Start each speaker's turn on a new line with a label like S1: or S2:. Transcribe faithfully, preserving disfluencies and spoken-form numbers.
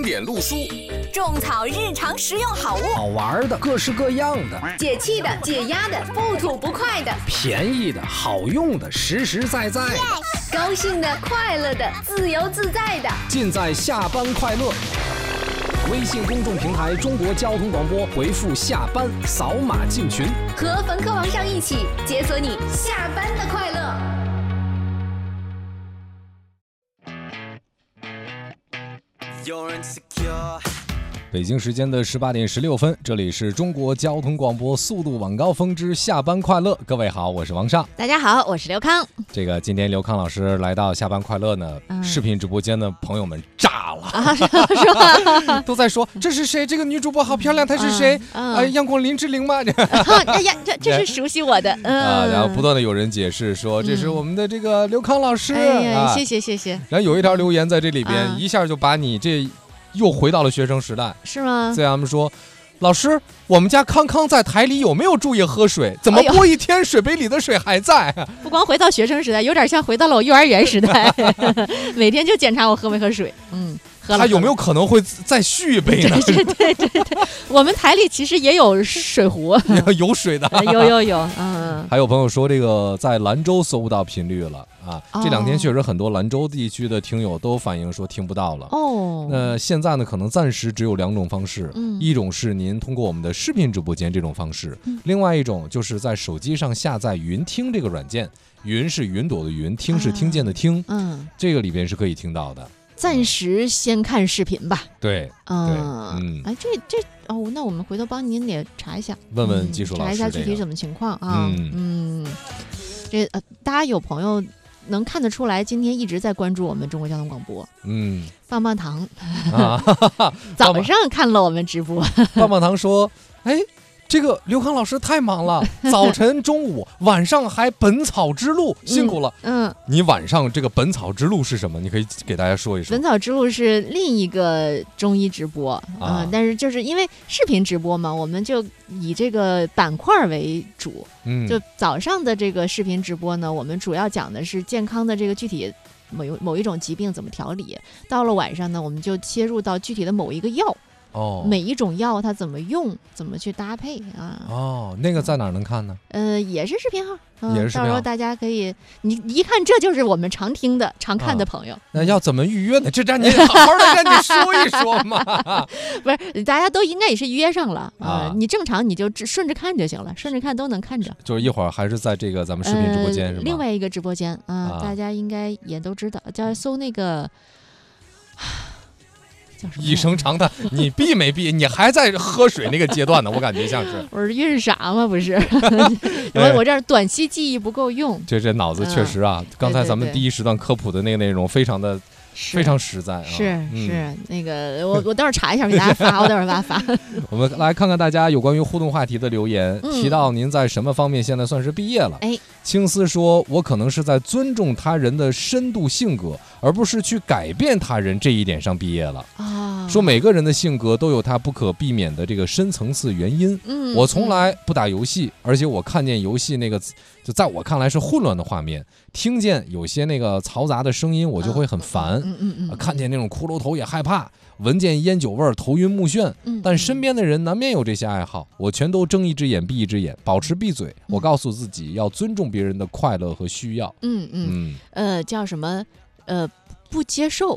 S1: 典路书，
S2: 种草日常实用好物，
S3: 好玩的各式各样的，
S2: 解气的解压的不吐不快的，
S3: 便宜的好用的实实在在的，
S2: 高兴的快乐的自由自在的，
S3: 尽在下班快乐。微信公众平台中国交通广播，回复下班扫码进群，
S2: 和冯科王上一起解锁你下班的快乐。
S4: 北京时间的十八点十六分，这里是中国交通广播速度晚高峰之下班快乐。各位好，我是王尚。
S5: 大家好，我是刘康。
S4: 这个今天刘康老师来到下班快乐呢，嗯、视频直播间的朋友们炸了，
S5: 啊、是吧？
S4: 都在说这是谁？这个女主播好漂亮，她是谁？
S5: 嗯嗯、
S4: 呃，阳光林志玲吗？
S5: 哎呀，这这是熟悉我的。嗯、
S4: 啊，然后不断的有人解释说这是我们的这个刘康老师。
S5: 哎呀，
S4: 啊、
S5: 谢谢谢谢。
S4: 然后有一条留言在这里边，
S5: 啊、
S4: 一下就把你这。又回到了学生时代，
S5: 是吗？
S4: 所以他们说，老师，我们家康康在台里有没有注意喝水？怎么播一天水杯里的水还在？哎、
S5: 不光回到学生时代，有点像回到了我幼儿园时代，每天就检查我喝没喝水。嗯。
S4: 他有没有可能会再续一杯呢？
S5: 对对对对，我们台里其实也有水壶，
S4: 有水的，
S5: 有有有，嗯。
S4: 还有朋友说这个在兰州搜不到频率了啊，哦、这两天确实很多兰州地区的听友都反映说听不到了。哦，那现在呢，可能暂时只有两种方式，嗯、一种是您通过我们的视频直播间这种方式，嗯、另外一种就是在手机上下载云听这个软件，云是云朵的云，听是听见的听，嗯，这个里边是可以听到的。
S5: 暂时先看视频吧。
S4: 对，
S5: 嗯，嗯哎，这这哦，那我们回头帮您也查一下，
S4: 问问技术老师、
S5: 嗯，查一下具体什么情况啊？嗯嗯，这呃，大家有朋友能看得出来，今天一直在关注我们中国交通广播。嗯，棒棒糖啊，早上看了我们直播，
S4: 棒棒糖说，哎。这个刘康老师太忙了，早晨、中午、晚上还本草之路，辛苦了。嗯，嗯你晚上这个本草之路是什么？你可以给大家说一说。
S5: 本草之路是另一个中医直播啊、呃，但是就是因为视频直播嘛，我们就以这个板块为主。嗯，就早上的这个视频直播呢，我们主要讲的是健康的这个具体某某一种疾病怎么调理。到了晚上呢，我们就切入到具体的某一个药。哦，每一种药它怎么用，怎么去搭配啊？
S4: 哦，那个在哪儿能看呢？
S5: 呃，也是视频号，
S4: 嗯、也是视频号。
S5: 到时候大家可以，你一看这就是我们常听的、常看的朋友。啊、
S4: 那要怎么预约呢？这让你好好的跟你说一说嘛。
S5: 不是，大家都应该也是约上了啊、呃。你正常你就顺着看就行了，顺着看都能看着。
S4: 就是一会儿还是在这个咱们视频直播间、呃、是吧？
S5: 另外一个直播间啊、呃，大家应该也都知道，叫搜那个。
S4: 一声长叹，你闭没闭？你还在喝水那个阶段呢，我感觉像是。
S5: 我是晕啥吗？不是，我我这儿短期记忆不够用。
S4: 这这脑子确实啊，嗯、刚才咱们第一时段科普的那个内容非常的。非常实在啊！
S5: 是是、嗯，那个我我待会儿查一下给大家发，我待会儿给大家发。
S4: 我们来看看大家有关于互动话题的留言，嗯、提到您在什么方面现在算是毕业了？哎，青丝说，我可能是在尊重他人的深度性格，而不是去改变他人这一点上毕业了啊。说每个人的性格都有他不可避免的这个深层次原因。嗯，我从来不打游戏，而且我看见游戏那个就在我看来是混乱的画面，听见有些那个嘈杂的声音，我就会很烦。嗯嗯嗯，看见那种骷髅头也害怕，闻见烟酒味儿头晕目眩。嗯，但身边的人难免有这些爱好，我全都睁一只眼闭一只眼，保持闭嘴。我告诉自己要尊重别人的快乐和需要。
S5: 嗯嗯嗯，呃，叫什么？呃，不接受